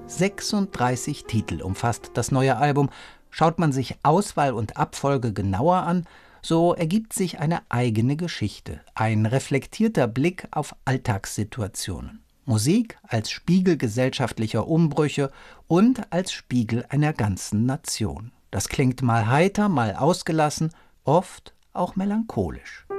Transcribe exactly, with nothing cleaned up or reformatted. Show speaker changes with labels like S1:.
S1: sechsunddreißig Titel umfasst das neue Album. Schaut man sich Auswahl und Abfolge genauer an, so ergibt sich eine eigene Geschichte, ein reflektierter Blick auf Alltagssituationen. Musik als Spiegel gesellschaftlicher Umbrüche und als Spiegel einer ganzen Nation. Das klingt mal heiter, mal ausgelassen, oft auch melancholisch.